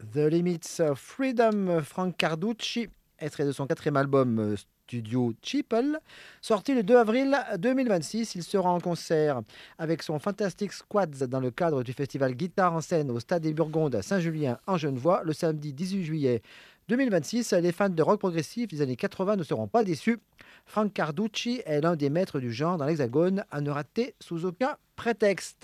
The Limits of Freedom, Frank Carducci, extrait de son quatrième album studio Cheaple, sorti le 2 avril 2026. Il sera en concert avec son Fantastic Squads dans le cadre du festival Guitare en scène au Stade des Burgondes à Saint-Julien en Genevois le samedi 18 juillet 2026. Les fans de rock progressif des années 80 ne seront pas déçus. Frank Carducci est l'un des maîtres du genre dans l'Hexagone à ne rater sous aucun prétexte.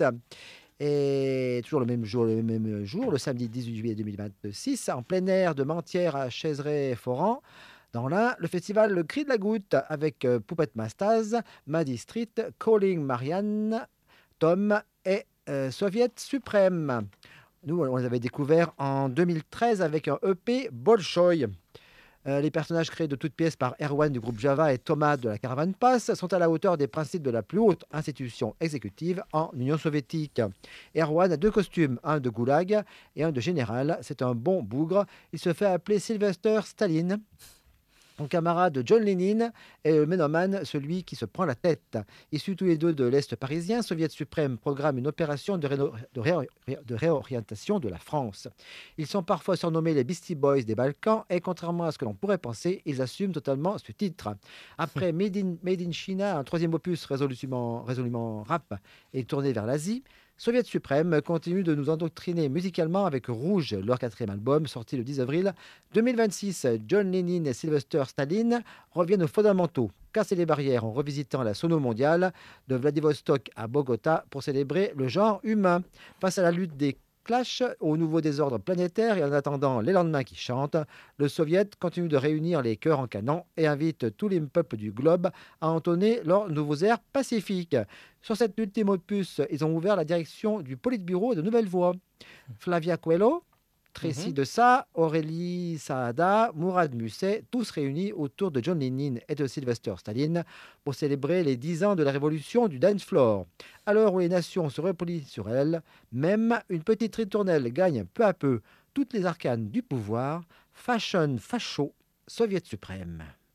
Et toujours le même jour, le samedi 18 juillet 2026, en plein air de Mentières à Chaiseray-Foran, dans l'Ain, le festival Le Cri de la Goutte avec Puppet Mastaz, Maddy Street, Calling Marianne, Tom et Soviet Suprême. Nous, on les avait découverts en 2013 avec un EP Bolshoi. Les personnages créés de toutes pièces par Erwan du groupe Java et Thomas de la Caravane Pass sont à la hauteur des principes de la plus haute institution exécutive en Union soviétique. Erwan a deux costumes, un de goulag et un de général. C'est un bon bougre. Il se fait appeler Sylvester Staline. Son camarade de John Lennon est le ménomane, celui qui se prend la tête. Issus tous les deux de l'Est parisien, Soviet suprême programme une opération de réorientation de la France. Ils sont parfois surnommés les Beastie Boys des Balkans et contrairement à ce que l'on pourrait penser, ils assument totalement ce titre. Après Made in China, un troisième opus résolument rap et tourné vers l'Asie, Soviet suprême continue de nous endoctriner musicalement avec Rouge, leur quatrième album sorti le 10 avril 2026. John Lennon et Sylvester Stallone reviennent aux fondamentaux, casser les barrières en revisitant la sono mondiale de Vladivostok à Bogota pour célébrer le genre humain. Face à la lutte des clashs, au nouveau désordre planétaire et en attendant les lendemains qui chantent, le Soviet continue de réunir les cœurs en canon et invite tous les peuples du globe à entonner leurs nouveaux airs pacifiques. Sur cette ultime opus, ils ont ouvert la direction du Politburo de Nouvelle Voix. Flavia Coelho, Tracy Mhm. Dessat, Aurélie Saada, Mourad Musset, tous réunis autour de John Lennon et de Sylvester Stallone pour célébrer les 10 ans de la révolution du dance floor. À l'heure où les nations se replient sur elles, même une petite ritournelle gagne peu à peu toutes les arcanes du pouvoir. Fashion facho, soviet suprême.